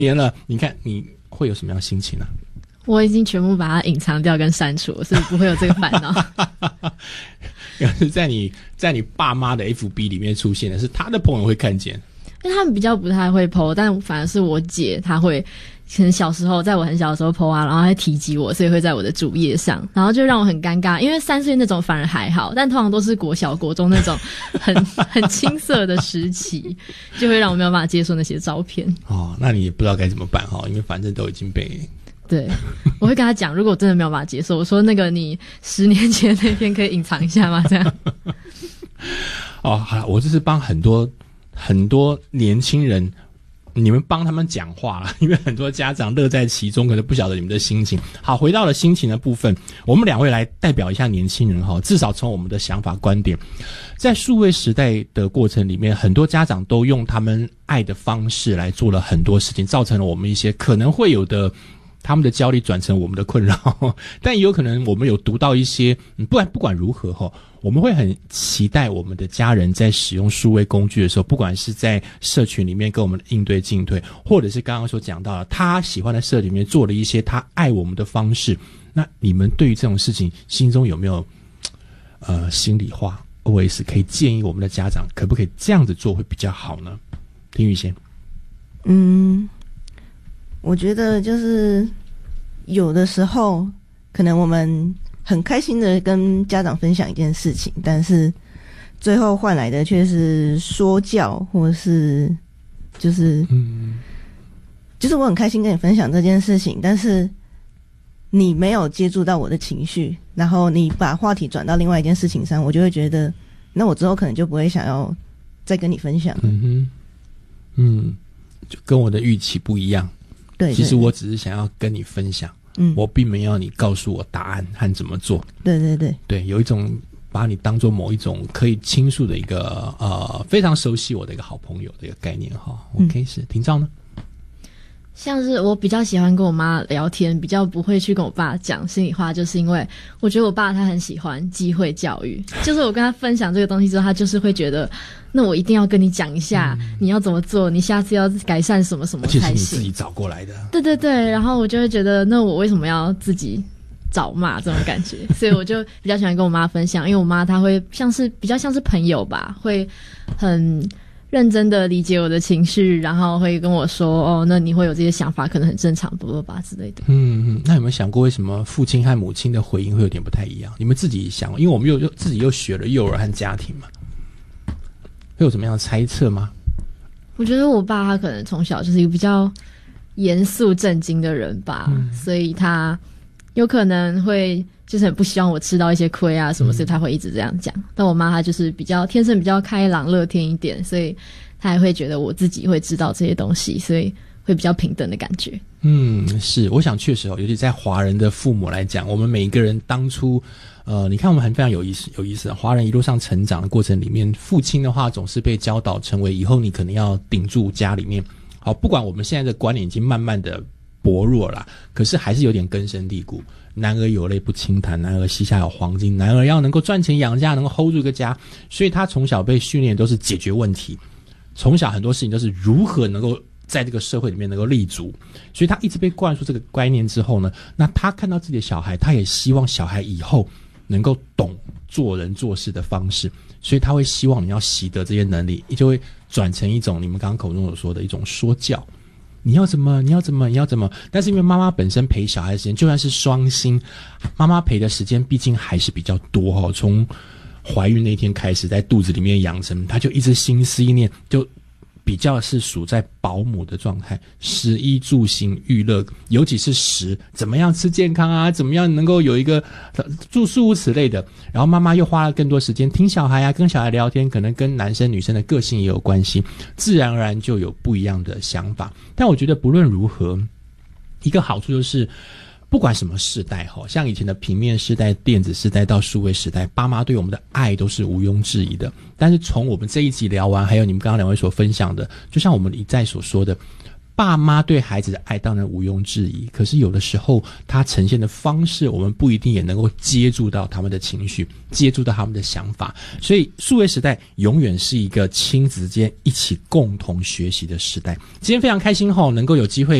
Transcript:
年了，你看你会有什么样的心情呢？ 我已经全部把它隐藏掉跟删除，所以不会有这个烦恼。 要是在你爸妈的 FB 里面出现的，是他的朋友会看见， 因为他们比较不太会 po， 但反而是我姐她会，可能小时候在我很小的时候 po 啊，然后还提及我，所以会在我的主页上，然后就让我很尴尬。因为3岁那种反而还好，但通常都是国小国中那种很青涩的时期，就会让我没有办法接受那些照片。 哦，那你也不知道该怎么办哈，因为反正都已经被。 对，我会跟他讲，如果我真的没有办法接受，我说那个你10年前那篇可以隐藏一下吗？这样。 哦，好了，我这是帮很多年轻人，你们帮他们讲话了，因为很多家长乐在其中，可能不晓得你们的心情。好，回到了心情的部分，我们2位来代表一下年轻人哈，至少从我们的想法观点，在数位时代的过程里面，很多家长都用他们爱的方式来做了很多事情，造成了我们一些可能会有的。他们的焦虑转成我们的困扰，但也有可能我们有读到一些，不管如何我们会很期待我们的家人在使用数位工具的时候，不管是在社群里面跟我们应对进退，或者是刚刚所讲到的他喜欢的社群里面做了一些他爱我们的方式，那你们对于这种事情心中有没有心里话 OS 可以建议我们的家长可不可以这样子做会比较好呢？丁玉先。 我觉得就是有的时候可能我们很开心的跟家长分享一件事情，但是最后换来的却是说教，或是就是我很开心跟你分享这件事情，但是你没有接触到我的情绪，然后你把话题转到另外一件事情上，我就会觉得那我之后可能就不会想要再跟你分享。 就跟我的预期不一样。 对， 其实我只是想要跟你分享，我并没有要你告诉我答案和怎么做。对，有一种把你当作某一种可以倾诉的一个非常熟悉我的一个好朋友的一个概念哈。OK， 是廷照呢？ 像是我比较喜欢跟我妈聊天，比较不会去跟我爸讲心里话，就是因为我觉得我爸他很喜欢机会教育，就是我跟他分享这个东西之后，他就是会觉得那我一定要跟你讲一下，你要怎么做，你下次要改善什么什么才行。 而且是你自己找过来的。 对，然后我就会觉得那我为什么要自己找骂这种感觉，所以我就比较喜欢跟我妈分享，因为我妈她会比较像是朋友吧，会很认真的理解我的情绪，然后会跟我说那你会有这些想法可能很正常吧之类的。 那有没有想过为什么父亲和母亲的回应会有点不太一样？你们自己想，因为我们自己又学了幼儿和家庭嘛，会有什么样的猜测吗？ 我觉得我爸他可能从小就是一个比较严肃正经的人吧，所以他有可能会就是很不希望我吃到一些亏啊什么，所以他会一直这样讲。但我妈她就是天生比较开朗乐天一点，所以她也会觉得我自己会知道这些东西，所以会比较平等的感觉。 是，我想确实尤其在华人的父母来讲，我们每一个人当初你看我们非常有意思，华人一路上成长的过程里面，父亲的话总是被教导成为以后你可能要顶住家里面。好，不管我们现在的观念已经慢慢的薄弱了，可是还是有点根深蒂固。男儿有泪不轻弹，男儿膝下有黄金，男儿要能够赚钱养家，能够 hold 住一个家，所以他从小被训练都是解决问题，从小很多事情都是如何能够在这个社会里面能够立足，所以他一直被灌输这个观念之后呢，那他看到自己的小孩，他也希望小孩以后能够懂做人做事的方式，所以他会希望你要习得这些能力，就会转成一种你们刚刚口中所说的一种说教。你要怎么，但是因为妈妈本身陪小孩的时间就算是双薪，妈妈陪的时间毕竟还是比较多从怀孕那天开始在肚子里面养成，她就一直心思意念就比较是属在保姆的状态，食衣住行娱乐，尤其是食，怎么样吃健康啊，怎么样能够有一个诸如此类的。然后妈妈又花了更多时间听小孩啊，跟小孩聊天，可能跟男生女生的个性也有关系，自然而然就有不一样的想法。但我觉得不论如何，一个好处就是不管什么世代，像以前的平面世代、电子世代到数位时代，爸妈对我们的爱都是毋庸置疑的。但是从我们这一集聊完，还有你们刚刚2位所分享的，就像我们一再所说的， 爸妈对孩子的爱当然毋庸置疑，可是有的时候他呈现的方式，我们不一定也能够接触到他们的情绪，接触到他们的想法。所以数位时代永远是一个亲子间一起共同学习的时代。今天非常开心能够有机会